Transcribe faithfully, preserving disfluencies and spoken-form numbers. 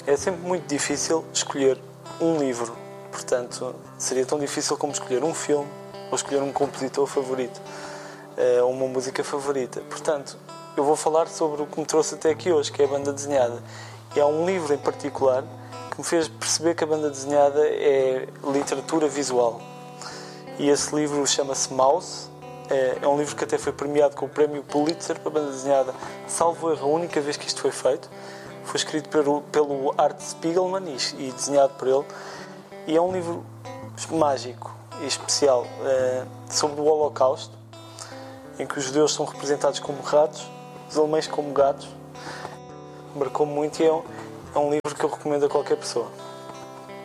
É sempre muito difícil escolher um livro, portanto, seria tão difícil como escolher um filme ou escolher um compositor favorito, ou uma música favorita. Portanto, eu vou falar sobre o que me trouxe até aqui hoje, que é a banda desenhada. E há um livro em particular que me fez perceber que a banda desenhada é literatura visual. E esse livro chama-se Mouse. É um livro que até foi premiado com o prémio Pulitzer para a banda desenhada, salvo erro, a única vez que isto foi feito. Foi escrito pelo, pelo Art Spiegelman e, e desenhado por ele. E é um livro mágico e especial é, sobre o Holocausto, em que os judeus são representados como ratos, os alemães como gatos. Marcou-me muito e é um, é um livro que eu recomendo a qualquer pessoa.